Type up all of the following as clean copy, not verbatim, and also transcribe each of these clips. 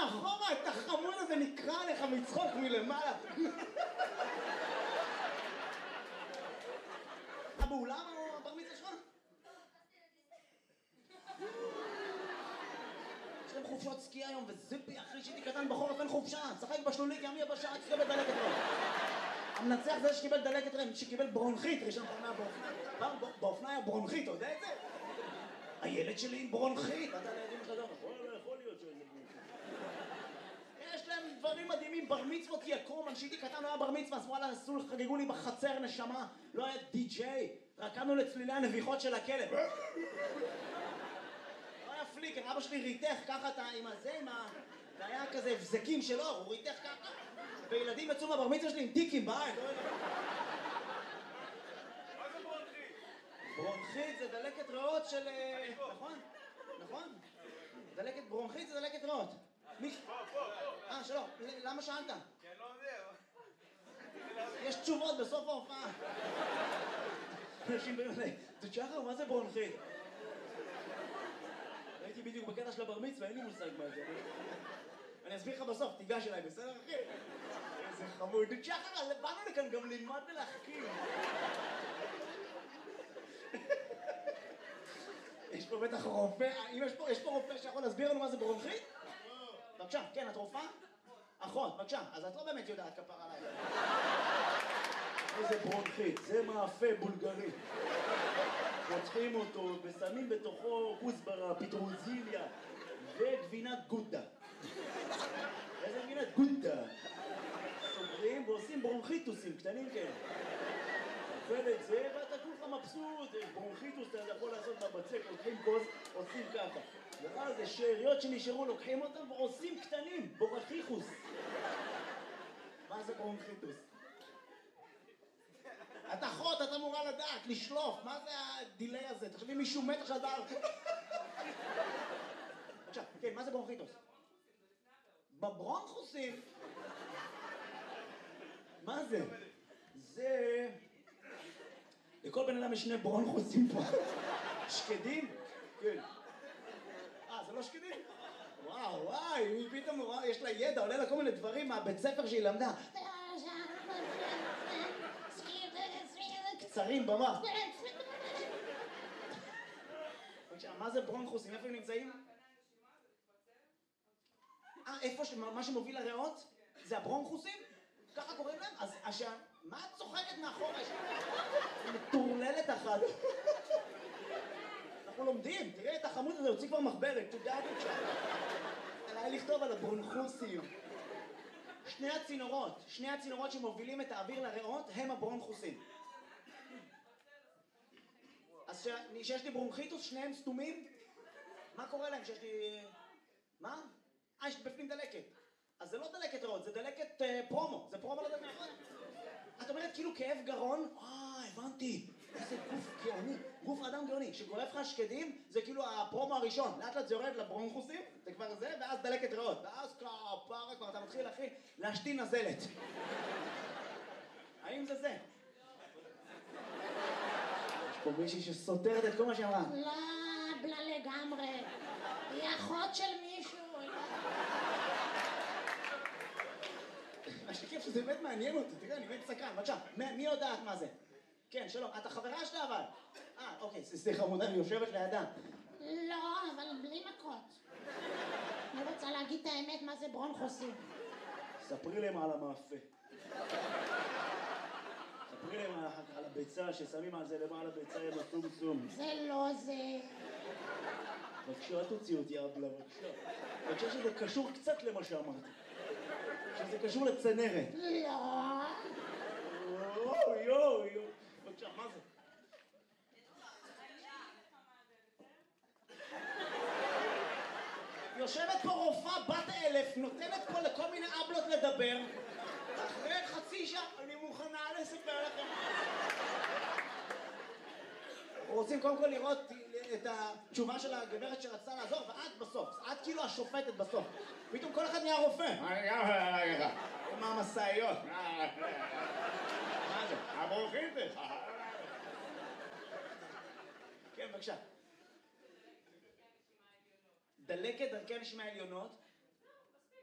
מאחורה, את החמוד הזה נקרא לך מצחוק מלמעלה. באולם או הבר מצווה שלך? יש להם חופשות סקי היום, וזיפי, אחרי שהייתי קטן בחורף אין חופשה, צחק בשלולית, ימי הבשעה, תקבל דלקת רם. המנצח זה שקיבל דלקת רם, שקיבל ברונכית, ראשון פעם באופנה היה ברונכית, אתה יודע את זה? הילד שלי עם ברונכית, אתה לידים לך דור, יכול להיות שזה ברונכית. יש להם דברים מדהימים, בר מצוות יקום, כשהייתי קטן לא היה בר מצווה, אז וואלה, חגגו לי בחצר נשמה, לא היה די-ג'יי, רקדנו לצלילי הנביחות של הכלב. לא היה פליקר, אבא שלי ריתך ככה עם הזה, זה היה כזה הבזקים שלו, הוא ריתך ככה, וילדים יצאו מהבר מצווה שלי עם טיקים בעין, לא יודע. מה זה ברונכית? ברונכית זה דלקת ריאות של... נכון? נכון? דלקת ברונכית זה דלקת ריאות. פה. שלום, למה שאלת? כי אני לא יודע. יש תשובות בסוף ההופעה. אנשים באים אליי, תשחר, מה זה ברונכית? הייתי בדיוק בקטע של הבר מצווה, אין לי מושג מה זה. אני אסביר לך בסוף, תיגש אליי, בסדר אחי? איזה חמוד. תשחר, באנו לכאן גם ללמוד ולהחכים. יש פה בטח רופא, אם יש פה רופא שיכול להסביר לנו מה זה ברונכית? בבקשה, כן, את רופאה? אחות, בבקשה, אז את לא באמת יודעת כפר עליי. איזה ברונכית, זה מאפה בולגרי. פותחים אותו ושמים בתוכו כוסברה, פטרוזיליה וגבינת גודה. איזה גבינת גודה? סוגרים ועושים ברונכיטוסים קטנים כאלה. אוכל את זה ואתה כולך מבסוט, ברונכיטוס אתה יכול לעשות מהבצק, לוקחים כוס, עושים ככה. ואז זה שאריות שנשארו, לוקחים אותם ועושים קטנים, בורחיחוס. מה זה ברונכיטוס? את אחות, את אמורה לדעת, לשלוף, מה זה הדילי הזה? תחשבי מישהו מת עכשיו דבר. עכשיו, כן, מה זה ברונכיטוס? בברונכוסים? מה זה? זה... לכל בן אדם יש שני ברונכוסים פה. שקדים? כן. זה לא שקדים? וואי, פתאום יש לה ידע, עולה לה כל מיני דברים מהבית ספר שהיא למדה. קצרים במוח. מה זה ברונכוסים? איפה הם נמצאים? איפה מה שמוביל לריאות? זה הברונכוסים? ככה קוראים להם? אז מה את צוחקת מאחורה? מטורללת אחת. אנחנו לומדים, תראה את החמוד הזה, הוציא כבר מחברת, תודה את שם. עליי לכתוב על הברונכוסים. שני הצינורות שמובילים את האוויר לריאות הם הברונכוסים. אז שיש לי ברונכיטוס, שניהם סתומים? מה קורה להם שיש לי... מה? יש בפנים דלקת. אז זה לא דלקת ריאות, זה דלקת פרומו. זה פרומו לדלקת נכון? את אומרת כאילו כאב גרון? הבנתי. איזה גוף גאוני. גוף אדם גאוני. שגורף לך שקדים, זה כאילו הפרומו הראשון. לאט לאט זה יורד לברונכוסים, זה כבר זה, ואז דלקת ריאות. ואז כפרה כבר אתה מתחיל, אחי, להשתין נזלת. האם זה זה? יש פה מישהי שסותרת את כל מה שאמרה. לא, בלה לגמרי. היא אחות של מישהו. מה שכיף שזה באמת מעניין אותי, תראה, אני באמת סקרן, בבקשה, מי יודעת מה זה? כן, שלום, את החברה שלה אבל? אוקיי, סליחה, מודה, היא יושבת לידה. לא, אבל בלי מכות. אני רוצה להגיד את האמת מה זה ברונכוסים. ספרי להם על המאפה. ספרי להם על הביצה ששמים על זה למעלה ביצה עם הסום. זה לא זה. בבקשה, תוציא אותי אבלה, בבקשה. בבקשה שזה קשור קצת למה שאמרתי. שזה קשור לצנרת. לא. יואו. בבקשה, מה זה? יושבת פה רופאה בת 1000, נותנת פה לכל מיני אבלות לדבר. אחרי חצי שעה, אני מוכנה לספר לכם. רוצים קודם כל לראות את התשובה של הגברת שרצתה לעזור, ואת בסוף, את כאילו השופטת בסוף. פתאום כל אחד נהיה רופא. עם המסעיות. מה זה? הברונכיטוס. כן, בבקשה. דלקת דרכי הנשימה העליונות.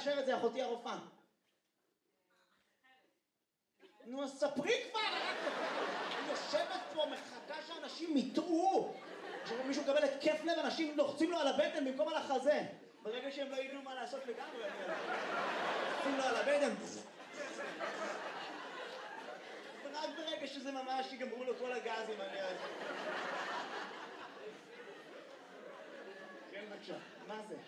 מאשר את זה, אחותי הרופאה? נו, אז ספרי כבר! אני יושבת פה, מחכה שאנשים יטעו. עכשיו מישהו מקבל התקף לב, אנשים לוחצים לו על הבטן במקום על החזה. ברגע שהם לא ידעו מה לעשות לגמרי, לוחצים לו על הבטן. ורק ברגע שזה ממש יגמרו לו כל הגזים, אני אז... כן, בבקשה. מה זה?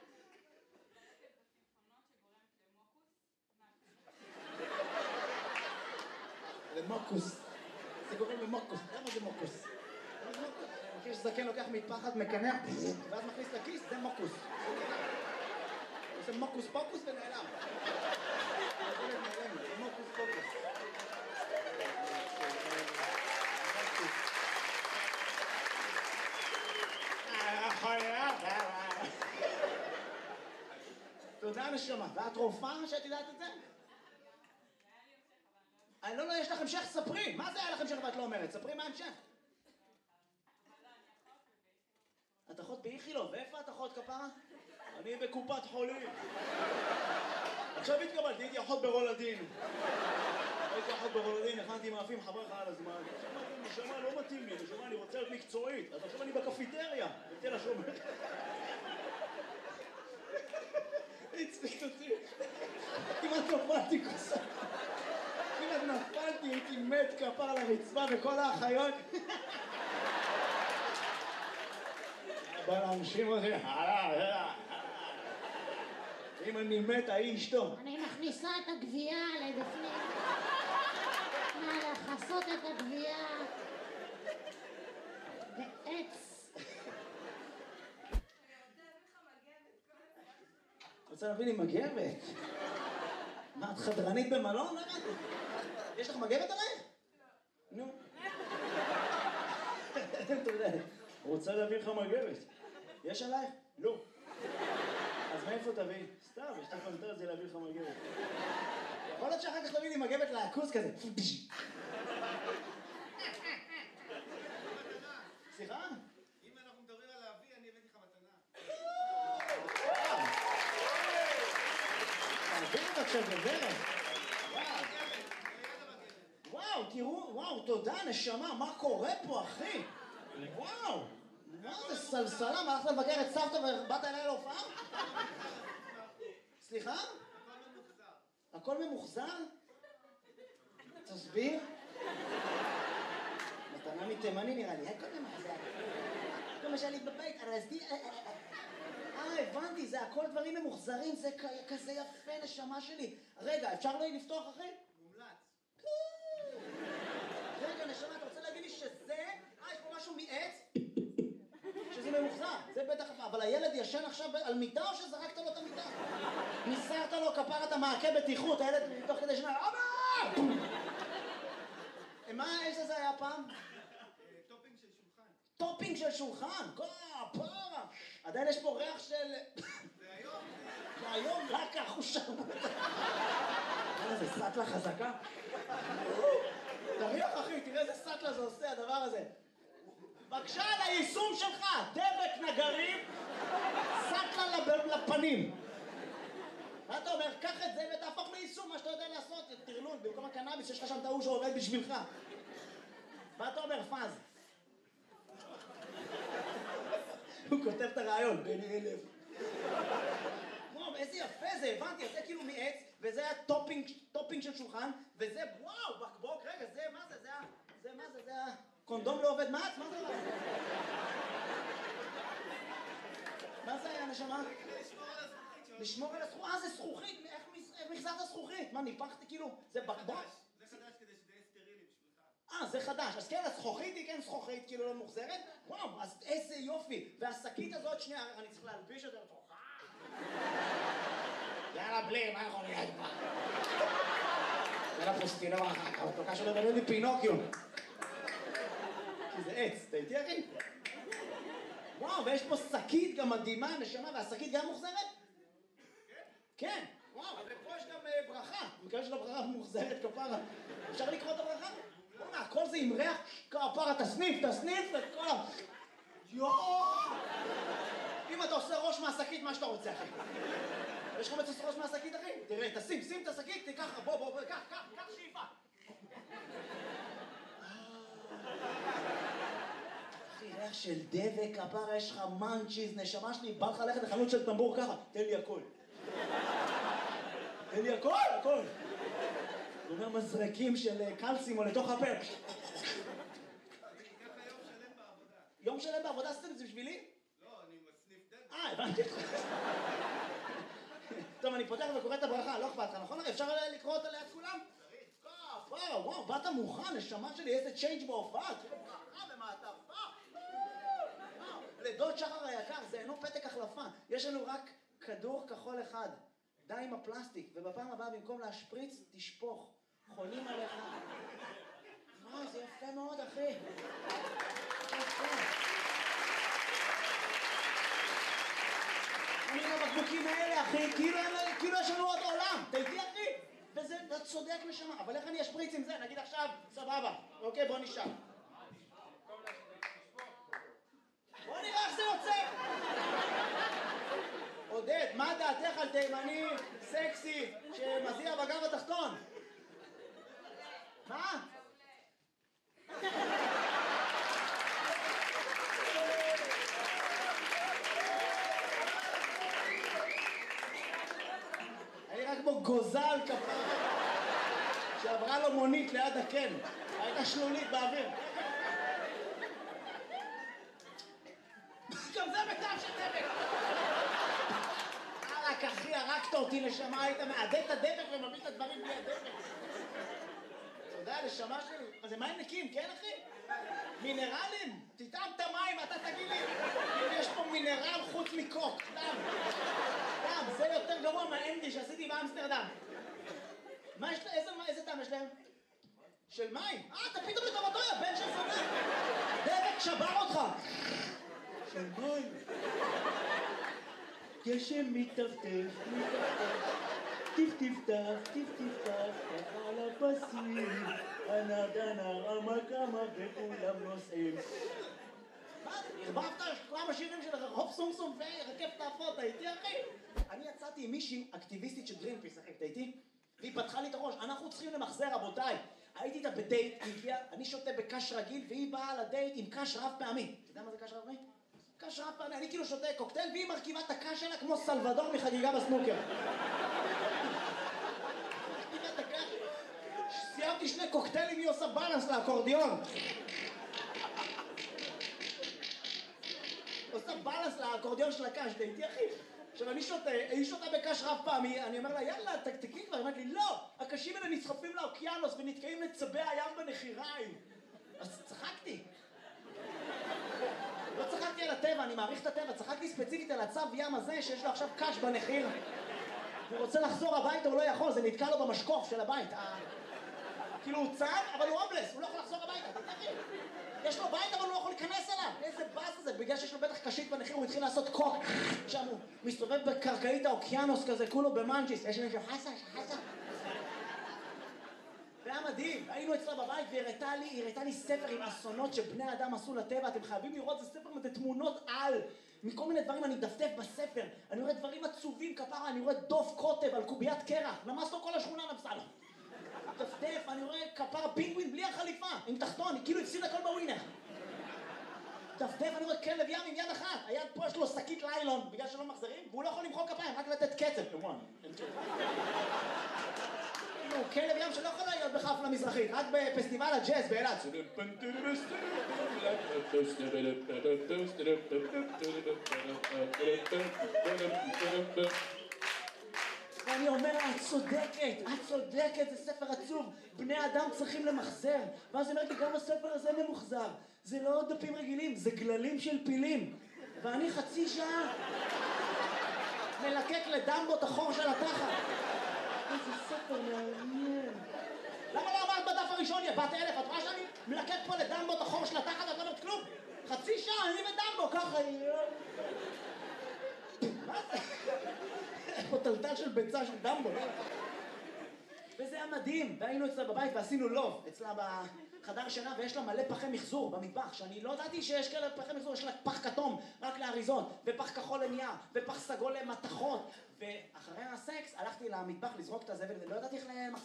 למוקוס. זה גורם למוקוס. למה זה מוקוס? אני חושב שזקן לוקח מפחד, מקנח, ואז מכניס לכיס, זה מוקוס. עושה מוקוס פוקוס ונעלם. זה מוקוס פוקוס. תודה נשמה. ואת רופאה שאת יודעת את זה? לא, יש לך המשך, ספרי. מה זה היה לך המשך ואת לא אומרת? ספרי מה המשך. את אחות באיכילוב, ואיפה את אחות כפרה? אני בקופת חולים. עכשיו התקבלתי, הייתי אחות ברולדין. הייתי אחות ברולדין, הכנתי מאפים חברך על הזמן. נשמה, לא מתאים לי, נשמה, אני רוצה להיות מקצועית. אז עכשיו אני בקפיטריה, בתל השומר. הצחיק אותי. כמעט נפלתי כוסה. כמעט נפלתי, הייתי מת כפר על הרצפה וכל האחיות. בא להנשים אותי, אם אני מת, ההיא אשתו. אני מכניסה את הגבייה לבפנים. לכסות את הגבייה. בעץ. רוצה להביא לי מגבת? מה, את חדרנית במלון? יש לך מגבת עלייך? נו. רוצה להביא לך מגבת. יש עלייך? לא. אז מאיפה תביא? סתם, יש לי פנטזיה להביא לך מגבת. יכול להיות שאחר כך תביא לי מגבת לעכוס כזה. סליחה? אם אנחנו מדברים על להביא, אני הבאתי לך מתנה. תעביר את עכשיו בברך. וואו, תראו, וואו, תודה, נשמה, מה קורה פה, אחי? וואו, מה זה סלסלה? מה, הלכת לבקר את סבתא ובאת אליי להופעה? סליחה? הכל ממוחזר? תסביר. מתנה מתימני נראה לי, הכל ממוחזר. למשל לי בבית, ארזתי... הבנתי, זה הכל דברים ממוחזרים, זה כזה יפה, נשמה שלי. רגע, אפשר לא לפתוח, אחי? מומלץ. רגע, נשמה, אתה רוצה להגיד לי שזה... יש פה משהו מעץ? שזה ממוחזר, זה בטח... אבל הילד ישן עכשיו על מיטה או שזרקת לו את המיטה? ניסרת לו כפרת המעקה בטיחות, הילד תוך כדי שנה... אבא! מה האש הזה היה פעם? טופינג של שולחן. טופינג של שולחן? כפרה! עדיין יש פה ריח של... והיום... והיום רק החושה. איזה סטלה חזקה. תריח אחי, תראה איזה סטלה זה עושה הדבר הזה. בבקשה על היישום שלך, דבק נגרים, סטלה לפנים. מה אתה אומר? קח את זה ותהפוך ליישום, מה שאתה יודע לעשות, תרלול, במקום הקנאביס יש לך שם טעו שעובד בשבילך. מה אתה אומר, פאז? הוא כותב את הרעיון, בין 1000. וואו, איזה יפה זה, הבנתי, זה כאילו מעץ, וזה היה טופינג של שולחן, וזה, וואו, בקבוק, רגע, זה, מה זה, זה מה זה, זה הקונדום לא עובד מעץ? מה זה? מה זה היה, נשמה? לשמור על הזכוכית. זה זכוכית, איך מחזרת זכוכית? מה, ניפחתי כאילו, זה בקבוק? זה חדש כדי שזה יהיה סטרילי בשבילך. זה חדש, אז כן, הזכוכית היא כן זכוכית, כאילו לא מוחזרת? וואו, אז איזה יופי. והשקית הזאת, שנייה, אני צריך להלביש את זה לתוכה. יאללה, בלי, מה יכול להיות כבר? יאללה, פוסטינור אחר כך, תוקע שלו בלו לי פינוקיו. כי זה עץ, אתה איתי אחי? וואו, ויש פה שקית גם מדהימה, נשמה, והשקית גם מוחזרת? כן, וואו, ופה יש גם ברכה. מקווה של הברכה מוחזרת כפרה. אפשר לקרוא את הברכה? בוא'נה, הכל זה עם ריח כפרה, תסניף, ואת כל ה... יואו! אם אתה עושה ראש מהשקית, מה שאתה רוצה, אחי. יש לך מצוסרוס מהשקית, אחי? תראה, שים את השקית, תיקח, בוא, קח שאיפה. אחי, ריח של דבק, כפרה, יש לך מנצ'יז, נשמה שלי, בא לך ללכת לחנות של טמבור ככה, תן לי הכל. הכל. הוא אומר מזרקים של קלסימו לתוך הפה. אני ככה יום שלם בעבודה. יום שלם בעבודה עשיתם את זה בשבילי? לא, אני מסניף דלק. הבנתי. טוב, אני פותח וקורא את הברכה, לא אכפת לך, נכון? אפשר לקרוא אותה ליד כולם? וואו, באת מוכן, נשמה שלי, איזה צ'יינג' בהופעה, תראה ברכה במעטפה. לדוד שחר היקר, זה אינו פתק החלפה, יש לנו רק כדור כחול אחד, די עם הפלסטיק, ובפעם הבאה במקום להשפריץ, תשפוך, חולים עליך. וואו, זה יפה מאוד, אחי. יפה. אני עם הבקבוקים האלה, אחי, כאילו יש לנו עוד עולם, אתה איתי, אחי? וזה, אתה צודק נשמה, אבל איך אני אשפריץ עם זה? נגיד עכשיו, סבבה, אוקיי, בוא נשאר. בוא נראה איך זה יוצא. עודד, מה דעתך על תימני סקסי שמזיע בגב התחתון? מה? אני רק כמו גוזל כפרה שעברה לו מונית ליד הקן, הייתה שלולית באוויר. גם זה בטעם של דבק. רק אחי, הרגת אותי נשמה, היית מעדד את הדבק ומביא את הדברים בלי הדבק. אתה יודע, נשמה שלי, מה זה מים נקיים, כן אחי? מינרלים? תטעם את המים, אתה תגיד לי אם יש פה מינרל חוץ מקוק, דם, זה יותר גרוע מהאנדי שעשיתי באמסטרדם. מה יש להם? איזה טעם יש להם? של מים? אתה פתאום לטובתו, יא בן של זונה. דבק שבר אותך. של מים. גשם מטפטף, טפטף, ככה על הפסים, הנר, המקמה וכולם נוסעים. מה? הרבבת כמה שירים של הופ סום סום ורקף תאפות, הייתי אחי? אני יצאתי עם מישהי אקטיביסטית של גרינפיס, אחי, הייתי? והיא פתחה לי את הראש, אנחנו צריכים למחזר רבותיי. הייתי איתה בדייט, היא הגיעה, אני שותה בקש רגיל והיא באה לדייט עם קש רב פעמי. אתה יודע מה זה קש רב פעמי? קש רב פעמי, אני כאילו שותה קוקטייל והיא מרכיבה את הקש שלה כמו סלבדור מחגיגה בסנוקר. סיימתי 2 קוקטיילים, היא עושה בלנס לאקורדיון. עושה בלנס לאקורדיון של הקש, דייטי אחי. עכשיו אני שותה, היא שותה בקש רב פעמי, אני אומר לה יאללה תקתקי כבר, היא אומרת לי לא, הקשים האלה נסחפים לאוקיינוס ונתקעים לצבי הים בנחיריים. אז צחקתי. לא צחקתי על הטבע, אני מעריך את הטבע, צחקתי ספציפית על הצב ים הזה שיש לו עכשיו קש בנחיר. הוא רוצה לחזור הביתה, הוא לא יכול, זה נתקע לו במשקוף של הבית. כאילו הוא צב, אבל הוא הומלס, הוא לא יכול לחזור הביתה, תתארי. יש לו בית, אבל הוא לא יכול להיכנס אליו. איזה באס זה, בגלל שיש לו בטח קשית בנחיר, הוא התחיל לעשות קוק. שם הוא מסתובב בקרקעית האוקיינוס כזה, כולו במנג'יס. יש מישהו, חסה. זה היה מדהים, היינו אצלה בבית והיא הראתה לי ספר עם אסונות שבני אדם עשו לטבע, אתם חייבים לראות, זה ספר עם תמונות על, מכל מיני דברים אני דפדף בספר, אני רואה דברים עצובים כפרה, אני רואה דוף קוטב על קוביית קרח, ממש לא כל השכונה נפסה לו. דפדף, אני רואה כפרה פינגווין בלי החליפה, עם תחתון, היא כאילו הפסיד הכל בווינר. דפדף, אני רואה כלב ים עם יד אחת, היד פה יש לו שקית ליילון, בגלל שלא מחזרים, והוא לא יכול למחוא כפיים, רק לתת קצב. הוא כלב ים שלא יכול להיות בחפלה מזרחית, רק בפסטיבל הג'אז באילת. ואני אומר, את צודקת, זה ספר עצוב, בני אדם צריכים למחזר. ואז אני אומר לי, גם הספר הזה ממוחזר, זה לא דפים רגילים, זה גללים של פילים. ואני חצי שעה מלקק לדמבו את החור של התחת. איזה ספר מעניין. למה לא אמרת בדף הראשון, יא בת אלף? את רואה שאני מלקק פה לדמבו את החור של התחת ואת לא אומרת כלום? חצי שעה, אני ודמבו, ככה. מה זה? פה טלטל של ביצה של דמבו. וזה היה מדהים, והיינו אצלה בבית ועשינו לוב. אצלה חדר שינה ויש לה מלא פחי מחזור במטבח, שאני לא ידעתי שיש כאלה פחי מחזור, יש לה פח כתום רק לאריזות, ופח כחול לנייר, ופח סגול למתכות, ואחרי הסקס הלכתי למטבח לזרוק את הזבל, ולא ידעתי איך